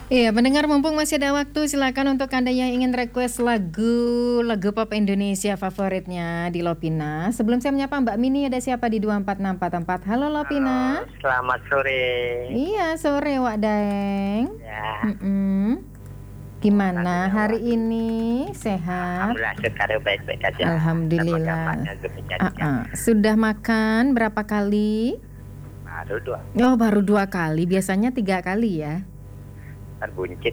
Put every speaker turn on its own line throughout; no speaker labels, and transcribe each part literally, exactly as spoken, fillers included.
Iya, pendengar mumpung masih ada waktu, silakan untuk Anda yang ingin request lagu lagu pop Indonesia favoritnya di Lopina. Sebelum saya menyapa Mbak Mini, ada siapa di dua empat enam empat empat? Halo Lopina.
Halo, selamat sore.
Iya, sore Wak Daeng.
Ya.
Mm-mm. Gimana
Lagunya,
hari
Wak.
ini? Sehat?
Alhamdulillah sekarang baik-baik aja.
Alhamdulillah.
Sama demikian
Ah, ah. Sudah makan berapa kali?
Baru dua
Oh, baru dua kali. Biasanya tiga kali ya.
terbuncit.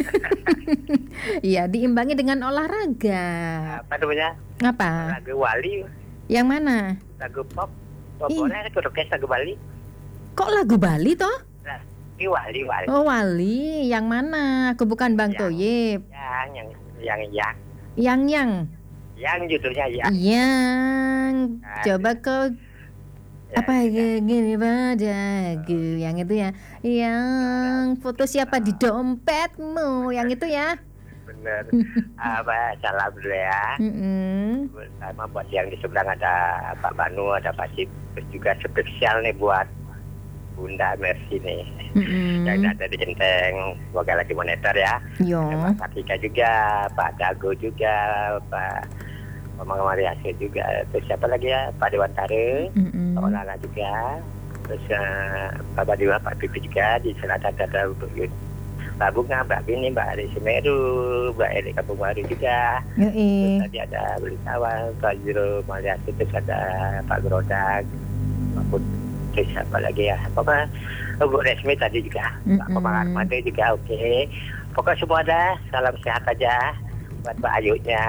Iya, diimbangi dengan olahraga.
Apa namanya?
Apa?
Lagu Wali,
Yang mana?
lagu pop. Pop
Ih.
boleh aku request lagu Bali.
Kok lagu Bali toh?
Nah, ini Wali, Wali.
Oh, Wali. Yang mana? Aku bukan Bang
Yang.
Toyib.
Yang, yang, yang, yang,
Yang yang.
yang judulnya yang.
Yang.
Nah,
Coba kau
Ya,
apa
ya.
gini padaku, yang itu ya, yang foto siapa di dompetmu, yang itu ya.
Bener. Apa, salam dulu ya.
Mm-mm.
Sama buat yang di seberang ada Pak Banu, ada Pak Cip. Terus juga spesial nih buat Bunda Mercy nih.
Mm-mm.
Yang ada di Genteng, semoga lagi monitor ya.
Yo.
Ada Pak Katika juga, Pak Dago juga, Pak Mamang Mariasi juga. Terus siapa lagi ya? Pak Dewantara,
Mm-mm.
Pak Olala juga. Terus uh, Pak Badiwa, Pak Pipi juga. Di selatan ada Mbak Bunga, Mbak Bini, Mbak Ari Semeru, Mbak Eri Kampung Baru juga. Terus
Yoi.
tadi ada Beli Kawan, Pak Jiro Mariasi, terus ada Pak Gerodak, Pak Putri, terus siapa lagi ya? Pokoknya oh, Bu Resmi tadi juga, Pak
Mm-mm.
Komang Armando juga oke. Pokoknya semua ada, salam sehat aja buat Mbak Ayunya.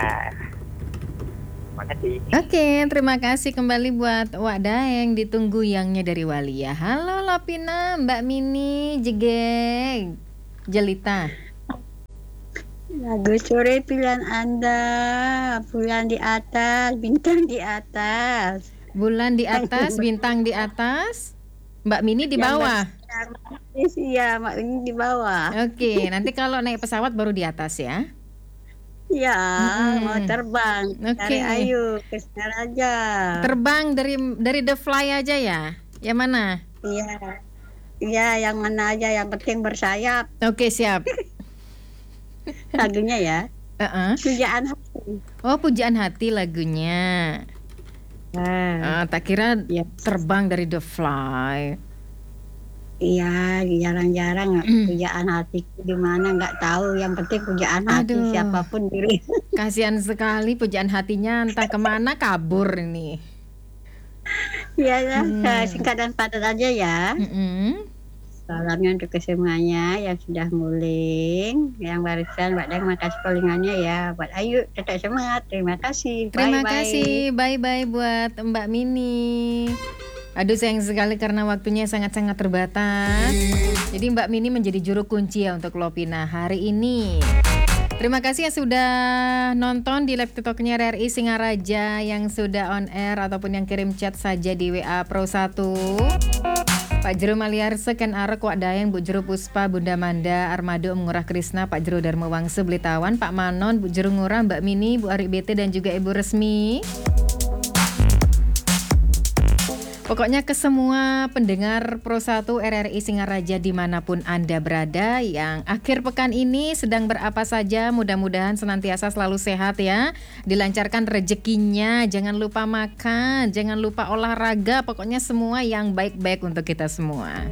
Terima kasih.
Oke, terima kasih kembali buat Wak Daeng, ditunggu yangnya dari Wali ya. Halo Lopina, Mbak Mini, Jegeg, Jelita.
Lagu sore pilihan Anda, bulan di atas, bintang di atas.
Bulan di atas, bintang di atas, Mbak Mini di
Yang
bawah.
Iya, mak ini di bawah.
Oke, nanti kalau naik pesawat baru di atas ya.
Iya,
Mm-mm.
mau terbang.
Oke.
Cari Ayu ke Singaraja.
Terbang dari dari The Fly aja ya. Yang mana?
Iya. Iya, yang mana aja yang penting bersayap.
Oke, siap.
Lagunya ya.
Uh-uh.
Pujaan hati.
Oh, pujaan hati lagunya.
Nah,
Ah, tak kira
Iya.
terbang dari The Fly.
iya, jarang-jarang pujaan hatiku di mana nggak tahu. Yang penting pujaan hati
Aduh.
siapapun diri.
Kasihan sekali pujaan hatinya entah kemana kabur ini.
Iya, ya,
Hmm.
singkat dan padat aja ya.
Mm-mm.
Salamnya untuk kesemuanya yang sudah nguling, yang barisan, Mbak Daeng makasih callingannya ya. Buat Ayu tetap semangat. Terima kasih.
Terima
Bye-bye.
kasih, bye-bye buat Mbak Mini. Aduh, sayang sekali karena waktunya sangat-sangat terbatas. Jadi Mbak Mini menjadi juru kunci ya untuk Lopina hari ini. Terima kasih yang sudah nonton di live TikToknya R R I Singaraja, yang sudah on air ataupun yang kirim chat saja di W A Pro satu. Pak Jero Maliarse, Ken Arek, Wak Daeng, Bu Jero Puspa, Bunda Manda, Armado, Mengurah Krisna, Pak Jero Dharma Wangse, Blitawan, Pak Manon, Bu Jero Ngurah, Mbak Mini, Bu Ari B T dan juga Ibu Resmi. Pokoknya ke semua pendengar Pro satu R R I Singaraja dimanapun Anda berada, yang akhir pekan ini sedang berapa saja, mudah-mudahan senantiasa selalu sehat ya, dilancarkan rezekinya, jangan lupa makan, jangan lupa olahraga, pokoknya semua yang baik-baik untuk kita semua.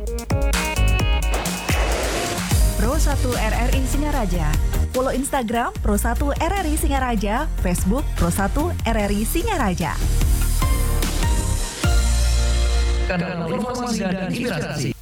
Pro satu R R I Singaraja. Follow Instagram Pro satu R R I Singaraja, Facebook Pro satu R R I Singaraja.
Kanal informasi dan inspirasi.